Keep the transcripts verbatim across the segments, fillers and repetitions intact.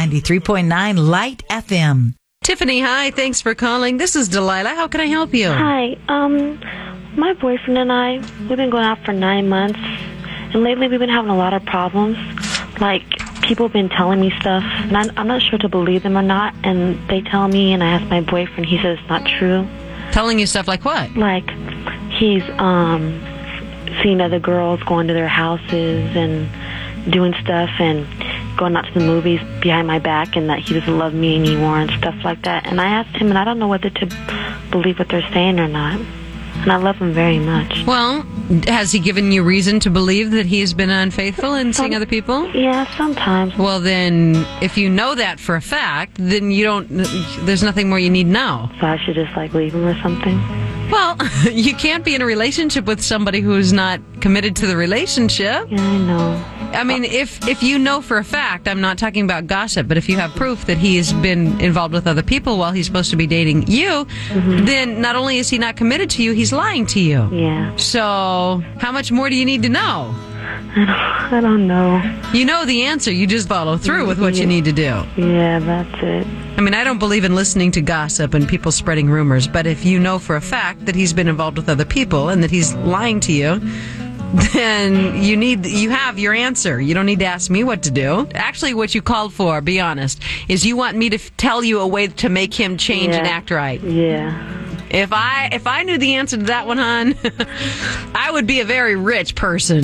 ninety-three point nine Light F M. Tiffany, hi. Thanks for calling. This is Delilah. How can I help you? Hi. Um, my boyfriend and I, we've been going out for nine months, and lately we've been having a lot of problems. Like, people have been telling me stuff, and I'm, I'm not sure to believe them or not, and they tell me, and I ask my boyfriend, he says it's not true. Telling you stuff like what? Like, he's um, seen other girls going to their houses and doing stuff, and going out to the movies behind my back, and that he doesn't love me anymore and stuff like that. And I asked him, and I don't know whether to believe what they're saying or not. And I love him very much. Well, has he given you reason to believe that he's been unfaithful in Some, seeing other people? Yeah, sometimes. Well, then, if you know that for a fact, then you don't, there's nothing more you need to know. So I should just, like, leave him or something? Well, you can't be in a relationship with somebody who's not committed to the relationship. Yeah, I know. I mean, if if you know for a fact, I'm not talking about gossip, but if you have proof that he's been involved with other people while he's supposed to be dating you, mm-hmm. then not only is he not committed to you, he's lying to you. Yeah. So, how much more do you need to know? I don't, I don't know. You know the answer. You just follow through with what yeah. you need to do. Yeah, that's it. I mean, I don't believe in listening to gossip and people spreading rumors, but if you know for a fact that he's been involved with other people and that he's lying to you, then you need you have your answer. You don't need to ask me what to do. Actually, what you called for, be honest, is you want me to f- tell you a way to make him change yeah. and act right. Yeah. If I if I knew the answer to that one, hon, I would be a very rich person.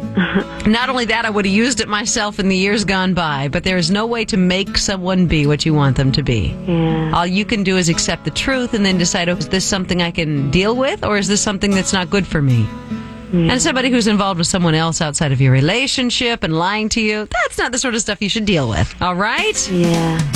Not only that, I would have used it myself in the years gone by, but there is no way to make someone be what you want them to be. Yeah. All you can do is accept the truth and then decide, oh, is this something I can deal with, or is this something that's not good for me? Yeah. And somebody who's involved with someone else outside of your relationship and lying to you, that's not the sort of stuff you should deal with. All right? Yeah.